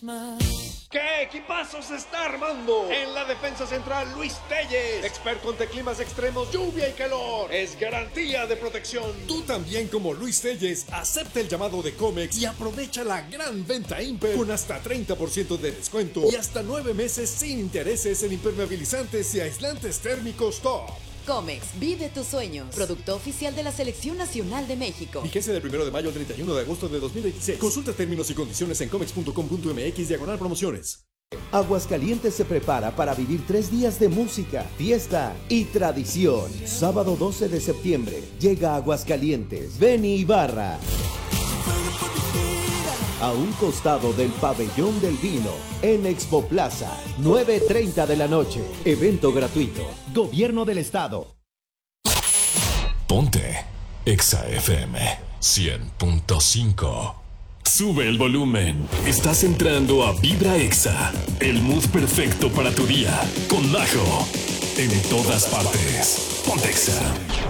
¿Qué equipazo se está armando? En la defensa central, Luis Telles, experto ante climas extremos, lluvia y calor. Es garantía de protección. Tú también, como Luis Telles, acepta el llamado de Comex y aprovecha la gran venta Imper con hasta 30% de descuento y hasta 9 meses sin intereses en impermeabilizantes y aislantes térmicos top. Comex, vive tus sueños. Producto oficial de la Selección Nacional de México. Vigencia del 1 de mayo al 31 de agosto de 2026. Consulta términos y condiciones en comex.com.mx/promociones. Aguascalientes se prepara para vivir 3 días de música, fiesta y tradición. Sábado 12 de septiembre llega a Aguascalientes Benny Ibarra. A un costado del Pabellón del Vino, en Expo Plaza, 9:30 de la noche. Evento gratuito. Gobierno del Estado. Ponte Exa FM 100.5. Sube el volumen. Estás entrando a Vibra Exa, el mood perfecto para tu día. Con Majo. En todas partes. Ponte Exa.